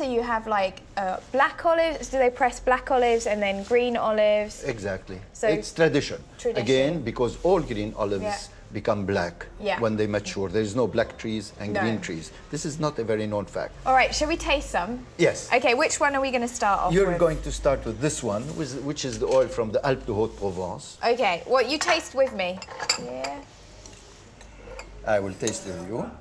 you have like black olives. Do they press black olives and then green olives? Exactly. So it's tradition. Again, because all green olives become black when they mature. There is no black trees and green trees. This is not a very known fact. All right, shall we taste some? Yes. Okay, which one are we going to start off with? You're going to start with this one, which is the oil from the Alpes de Haute-Provence. Okay, well, you taste with me. Yeah. I will taste it with you.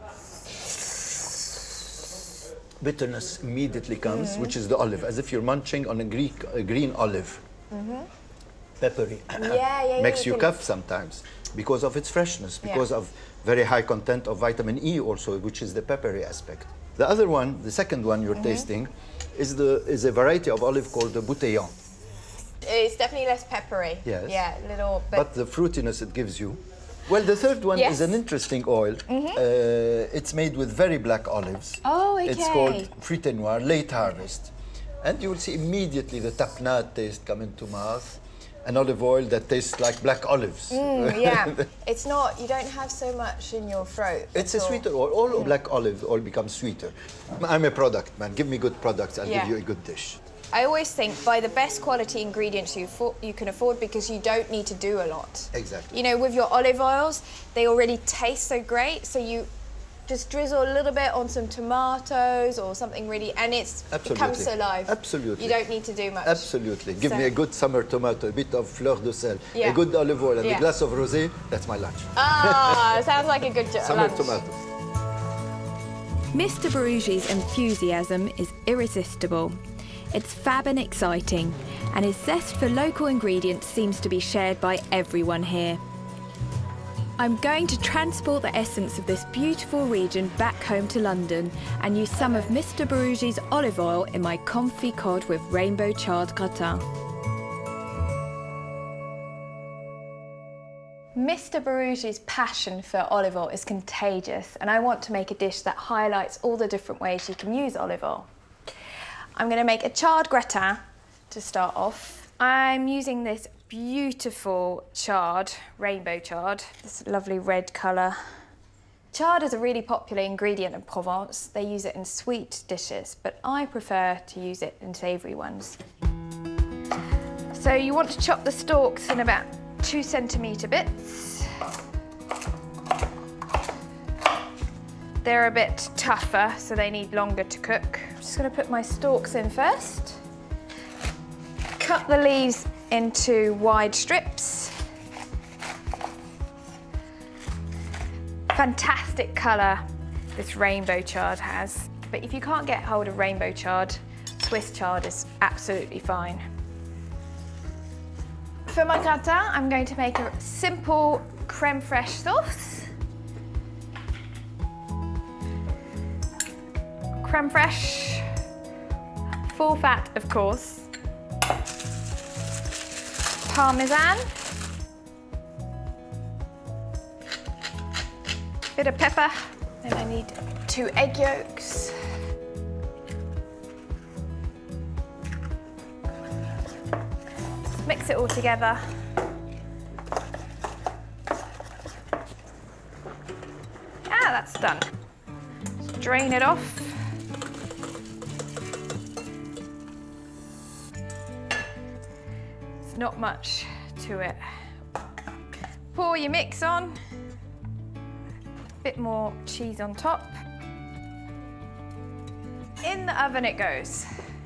Bitterness immediately comes, which is the olive, as if you're munching on a green olive. Peppery. Makes you cough sometimes because of its freshness, because of very high content of vitamin E also, which is the peppery aspect. The other one, the second one you're tasting, is a variety of olive called the Bouteillon. It's definitely less peppery. Yes. Yeah, a little bit. But the fruitiness it gives you. Well, the third one is an interesting oil. It's made with very black olives. Oh, okay. It's called Fruité Noir, late harvest. And you will see immediately the tapenade taste come into mouth. An olive oil that tastes like black olives. Yeah, it's not, you don't have so much in your throat. It's a sweeter oil. All black olive oil becomes sweeter. I'm a product man. Give me good products, I'll give you a good dish. I always think buy the best quality ingredients you can afford because you don't need to do a lot. Exactly. You know, with your olive oils, they already taste so great, so you just drizzle a little bit on some tomatoes or something really, and it comes to life. Absolutely. You don't need to do much. Absolutely. Give me a good summer tomato, a bit of fleur de sel, a good olive oil, and a glass of rosé. That's my lunch. Ah, sounds like a good summer lunch. tomato. Mr. Barougi's enthusiasm is irresistible. It's fab and exciting, and his zest for local ingredients seems to be shared by everyone here. I'm going to transport the essence of this beautiful region back home to London and use some of Mr. Barougi's olive oil in my confit cod with rainbow charred gratin. Mr. Barougi's passion for olive oil is contagious, and I want to make a dish that highlights all the different ways you can use olive oil. I'm going to make a charred gratin to start off. I'm using this beautiful chard, rainbow chard, this lovely red colour. Chard is a really popular ingredient in Provence. They use it in sweet dishes, but I prefer to use it in savoury ones. So you want to chop the stalks in about 2 centimetre bits. They're a bit tougher, so they need longer to cook. I'm just going to put my stalks in first. Cut the leaves into wide strips. Fantastic colour this rainbow chard has. But if you can't get hold of rainbow chard, Swiss chard is absolutely fine. For my gratin, I'm going to make a simple crème fraîche sauce. Crème fraîche, full fat, of course. Parmesan. Bit of pepper. Then I need 2 egg yolks. Mix it all together. That's done. Just drain it off. There's not much to it. Pour your mix on. A bit more cheese on top. In the oven it goes.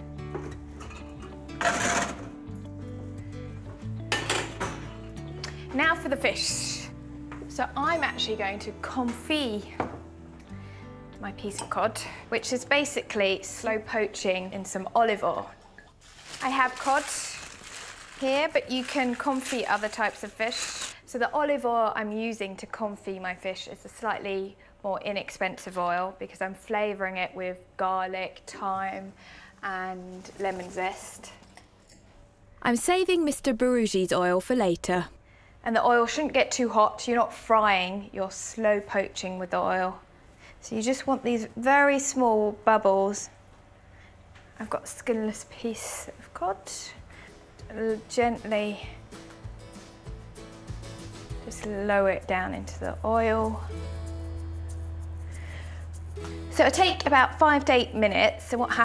Now for the fish. So I'm actually going to confit my piece of cod, which is basically slow poaching in some olive oil. I have cod here, but you can confit other types of fish. So the olive oil I'm using to confit my fish is a slightly more inexpensive oil because I'm flavouring it with garlic, thyme and lemon zest. I'm saving Mr. Barougi's oil for later. And the oil shouldn't get too hot. You're not frying, you're slow poaching with the oil. So you just want these very small bubbles. I've got a skinless piece of cod. Gently just lower it down into the oil. So it'll take about 5 to 8 minutes. So what happens